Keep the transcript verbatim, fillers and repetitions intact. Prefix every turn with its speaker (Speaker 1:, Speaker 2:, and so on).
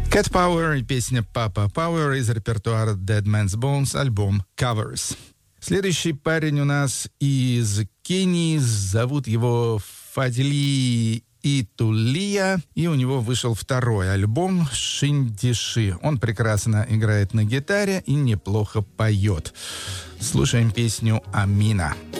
Speaker 1: Cat Power и песня Papa Power из репертуара Dead Man's Bones, альбом Covers. Следующий парень у нас из Кении, зовут его Фадили Итулия, и у него вышел второй альбом «Шиндиши». Он прекрасно играет на гитаре и неплохо поет. Слушаем песню «Амина».